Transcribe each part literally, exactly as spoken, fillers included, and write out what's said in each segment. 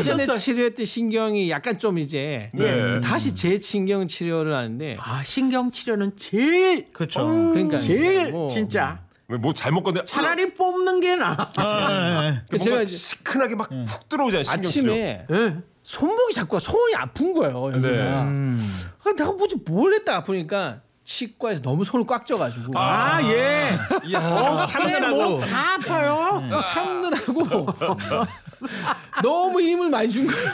예전에 치료했던 신경이 약간 좀 이제 네. 다시 재신경 치료를 하는데 아 신경 치료는 제일 그렇죠. 음, 그러니까 제일 뭐, 진짜 뭐 잘못 건데 차라리 뽑는 게 나아. 아, 네. 제가 시큰하게 막 푹 들어오잖아요. 아침에 네. 손목이 자꾸 손이 아픈 거예요. 여기가. 네. 음. 아, 내가 뭐지 뭘 했다 아프니까. 치과에서 너무 손을 꽉 쪄가지고 아, 아 예, 어, 참느라고 다 아파요. 네. 참느라고 너무 힘을 많이 준 거예요.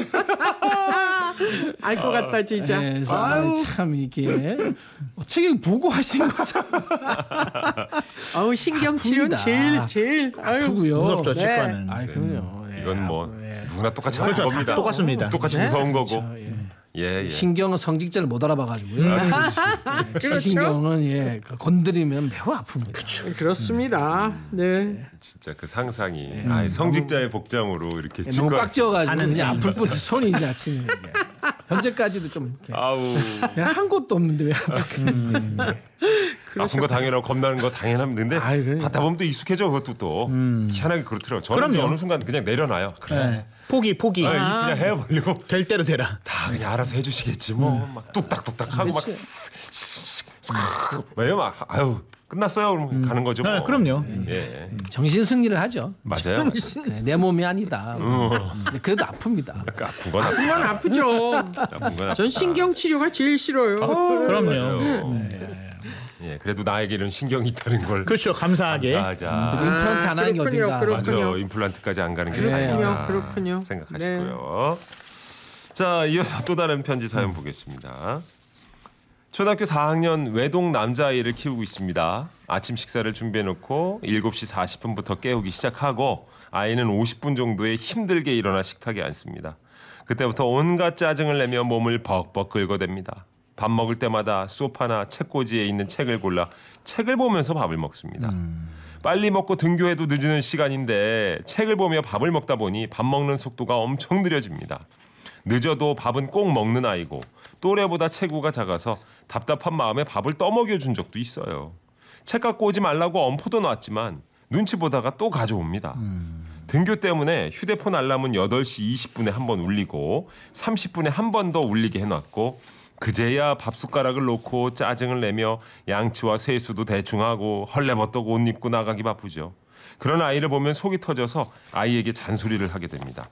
알 것 같다 진짜. 네, 아유. 참 이게 어떻게 보고 하신 거죠? 아우 신경 치료는 제일 제일 아프고요. 무섭죠 네. 치과는. 아, 그럼요. 네. 이건 뭐 네. 누구나 똑같이 하는 그렇죠. 겁니다. 똑같습니다. 똑같이 네? 무서운 거고. 그렇죠. 예. 예, 예. 신경은 성직자를 못 알아봐가지고요. 음. 네, 그렇죠. 신경은 예 건드리면 매우 아픕니다. 그렇죠. 그렇습니다. 네. 진짜 그 상상이 네. 아, 성직자의 복장으로 이렇게 네, 너무 꽉 쪄가지고 그냥 아플 뿐 손이 이제 아침에 현재까지도 좀 이렇게 아우 한 곳도 없는데 왜 아플까? 음. 아픈 거 당연하고 겁나는 거 당연한데 받다 보면 또 익숙해져 그것도 또 음. 희한하게 그렇더라고요. 저는 이제 어느 순간 그냥 내려놔요. 그래. 네. 포기 포기. 아, 그냥 해버리고 될 대로 되라. 다 그냥 알아서 해주시겠지 뭐. 음. 막 뚝딱뚝딱 하고 막 왜요? 막 아유 끝났어요. 그럼 음. 가는 거죠. 뭐. 네, 그럼요. 예. 정신 승리를 하죠. 맞아요. 네, 내 몸이 아니다. 음. 그래도 아픕니다. 그러니까 아픈 건 아픈 건 아프죠. 아픈 건 전 신경 치료가 제일 싫어요. 아, 그럼요. 네. 예, 그래도 나에게는 신경이 있다는 걸 그렇죠. 감사하게. 감사하자. 아, 임플란트 안 하는 게 어딘가. 맞아. 임플란트까지 안 가는 게 다행이다. 그렇군요. 생각하시고요. 네. 자, 이어서 또 다른 편지 사연 음. 보겠습니다. 초등학교 사 학년 외동 남자아이를 키우고 있습니다. 아침 식사를 준비해놓고 일곱 시 사십 분부터 깨우기 시작하고 아이는 오십 분 정도에 힘들게 일어나 식탁에 앉습니다. 그때부터 온갖 짜증을 내며 몸을 벅벅 긁어댑니다. 밥 먹을 때마다 소파나 책꽂이에 있는 책을 골라 책을 보면서 밥을 먹습니다. 음. 빨리 먹고 등교해도 늦는 시간인데 책을 보며 밥을 먹다 보니 밥 먹는 속도가 엄청 느려집니다. 늦어도 밥은 꼭 먹는 아이고 또래보다 체구가 작아서 답답한 마음에 밥을 떠먹여 준 적도 있어요. 책 갖고 오지 말라고 엄포도 놨지만 눈치 보다가 또 가져옵니다. 음. 등교 때문에 휴대폰 알람은 여덟 시 이십 분에 한 번 울리고 삼십 분에 한 번 더 울리게 해놨고 그제야 밥숟가락을 놓고 짜증을 내며 양치와 세수도 대충 하고 헐레벌떡 옷 입고 나가기 바쁘죠. 그런 아이를 보면 속이 터져서 아이에게 잔소리를 하게 됩니다.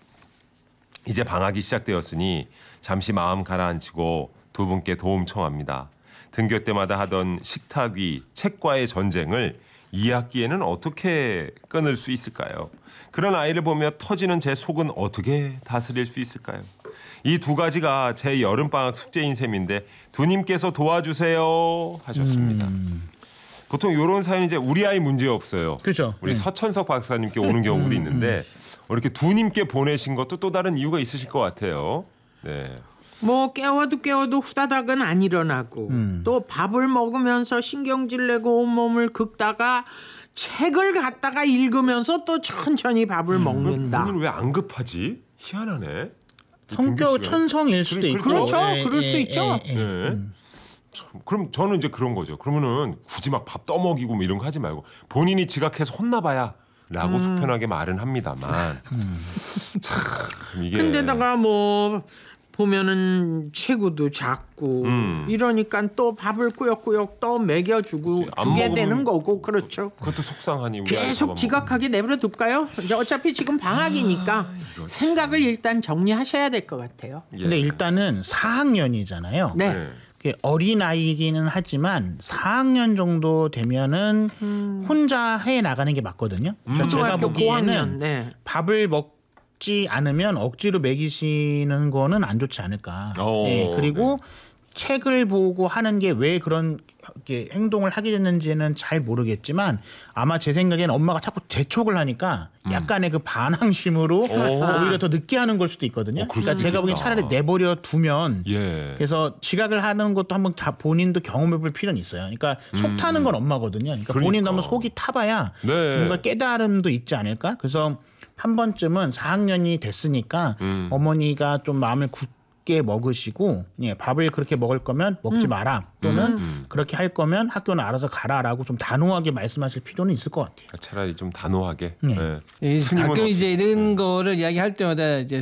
이제 방학이 시작되었으니 잠시 마음 가라앉히고 두 분께 도움 청합니다. 등교 때마다 하던 식탁 위 책과의 전쟁을 이 학기에는 어떻게 끊을 수 있을까요? 그런 아이를 보며 터지는 제 속은 어떻게 다스릴 수 있을까요? 이 두 가지가 제 여름방학 숙제인 셈인데 두님께서 도와주세요 하셨습니다. 음. 보통 이런 사연이 이제 우리 아이 문제 없어요. 그렇죠. 우리 네. 서천석 박사님께 오는 경우도 있는데 이렇게 두님께 보내신 것도 또 다른 이유가 있으실 것 같아요. 네. 뭐 깨워도 깨워도 후다닥은 안 일어나고 음. 또 밥을 먹으면서 신경질 내고 온몸을 긁다가 책을 갖다가 읽으면서 또 천천히 밥을 음. 먹는다. 본인 왜 안 급하지? 희한하네. 성격 천성일 수도 있고. 그렇죠. 예, 그럴 예, 수 있죠. 예, 예. 음. 그럼 저는 이제 그런 거죠. 그러면은 굳이 막 밥 떠먹이고 뭐 이런 거 하지 말고 본인이 지각해서 혼나봐야 라고 음. 속편하게 말은 합니다만 음. 참 이게 근데다가 뭐 보면은 체구도 작고 음. 이러니까 또 밥을 꾸역꾸역 또 먹여주고 그게 되는 거고 그렇죠. 그것도 속상하니 우리 계속 지각하게 내버려 둘까요? 이제 어차피 지금 방학이니까 아, 생각을 일단 정리하셔야 될 것 같아요. 예. 근데 일단은 사 학년이잖아요. 네. 네. 어린 아이기는 하지만 사 학년 정도 되면은 음. 혼자 해 나가는 게 맞거든요. 음. 제가 보기에는 고학년, 네. 밥을 먹지 않으면 억지로 먹이시는 거는 안 좋지 않을까. 네. 그리고 네. 책을 보고 하는 게 왜 그런 행동을 하게 됐는지는 잘 모르겠지만 아마 제 생각에는 엄마가 자꾸 재촉을 하니까 약간의 그 반항심으로 오히려 더 늦게 하는 걸 수도 있거든요. 어, 그러니까 제가 보기엔 차라리 내버려 두면 예. 그래서 지각을 하는 것도 한번 자 본인도 경험해 볼 필요는 있어요. 그러니까 속 타는 건 엄마거든요. 그러니까, 그러니까. 본인도 한번 속이 타봐야 네. 뭔가 깨달음도 있지 않을까. 그래서 한 번쯤은 사 학년이 됐으니까 음. 어머니가 좀 마음을 굳게 먹으시고 예, 밥을 그렇게 먹을 거면 먹지 음. 마라 또는 음. 그렇게 할 거면 학교는 알아서 가라라고 좀 단호하게 말씀하실 필요는 있을 것 같아요. 차라리 좀 단호하게. 네. 네. 예, 가끔 이제 이런 거를 이야기할 때마다 이제